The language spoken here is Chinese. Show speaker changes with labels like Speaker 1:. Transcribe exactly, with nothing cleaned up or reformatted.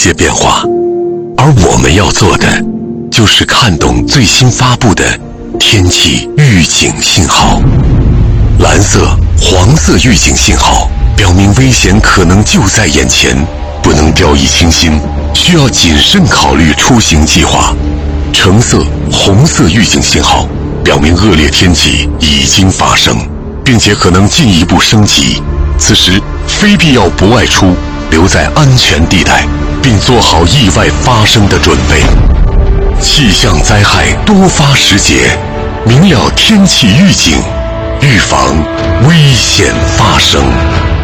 Speaker 1: 些变化，而我们要做的就是看懂最新发布的天气预警信号。蓝色、黄色预警信号表明危险可能就在眼前，不能掉以轻心，需要谨慎考虑出行计划。橙色、红色预警信号表明恶劣天气已经发生，并且可能进一步升级，此时非必要不外出，留在安全地带，并做好意外发生的准备。气象灾害多发时节，明了天气预警，预防危险发生。